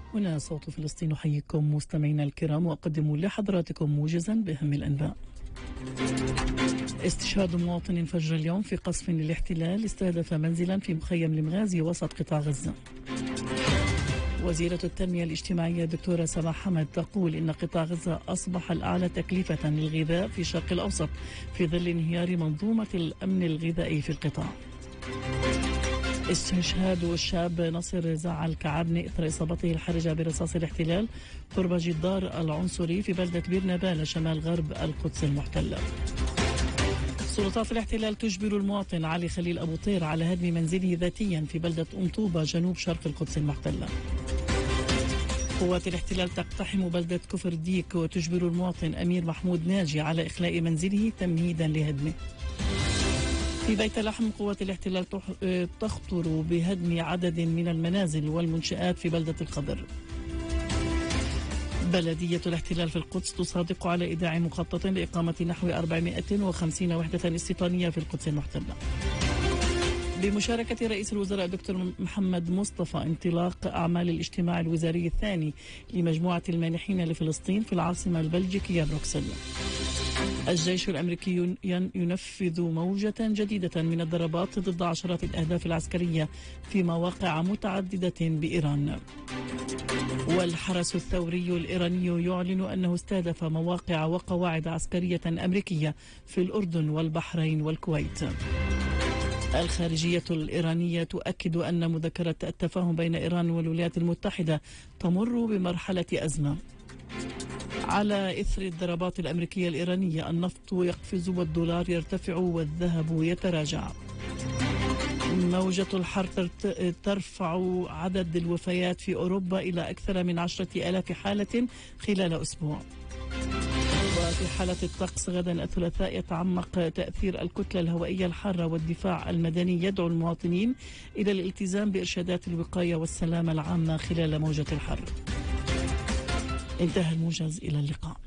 هنا صوت فلسطين، أحييكم مستمعينا الكرام وأقدم لحضراتكم موجزا بأهم الأنباء. استشهاد مواطن فجر اليوم في قصف للاحتلال استهدف منزلا في مخيم المغازي وسط قطاع غزة. وزيرة التنمية الاجتماعية دكتورة سماح حمد تقول إن قطاع غزة أصبح الأعلى تكلفة للغذاء في الشرق الأوسط في ظل انهيار منظومة الأمن الغذائي في القطاع. استشهاد الشاب نصر زعل كعبن إثر إصابته الحرجة برصاص الاحتلال قرب جدار العنصري في بلدة بير نبال شمال غرب القدس المحتلة. سلطات الاحتلال تجبر المواطن علي خليل أبو طير على هدم منزله ذاتيا في بلدة طوبة جنوب شرق القدس المحتلة. قوات الاحتلال تقتحم بلدة كفر ديك وتجبر المواطن أمير محمود ناجي على إخلاء منزله تمهيدا لهدمه. في بيت لحم قوات الاحتلال تخطر بهدم عدد من المنازل والمنشآت في بلدة الخضر. بلدية الاحتلال في القدس تصادق على إيداع مخطط لإقامة نحو 450 وحدة استيطانية في القدس المحتلة. بمشاركة رئيس الوزراء دكتور محمد مصطفى انطلاق أعمال الاجتماع الوزاري الثاني لمجموعة المانحين لفلسطين في العاصمة البلجيكية بروكسل. الجيش الأمريكي ينفذ موجة جديدة من الضربات ضد عشرات الأهداف العسكرية في مواقع متعددة بإيران. والحرس الثوري الإيراني يعلن أنه استهدف مواقع وقواعد عسكرية أمريكية في الأردن والبحرين والكويت. الخارجية الإيرانية تؤكد أن مذكرة التفاهم بين إيران والولايات المتحدة تمر بمرحلة أزمة. على إثر الضربات الأمريكية الإيرانية النفط يقفز والدولار يرتفع والذهب يتراجع. موجة الحر ترفع عدد الوفيات في أوروبا إلى أكثر من 10,000 حالة خلال أسبوع. وفي حالة الطقس غدا الثلاثاء يتعمق تأثير الكتلة الهوائية الحارة، والدفاع المدني يدعو المواطنين إلى الالتزام بإرشادات الوقاية والسلامة العامة خلال موجة الحر. انتهى الموجز، إلى اللقاء.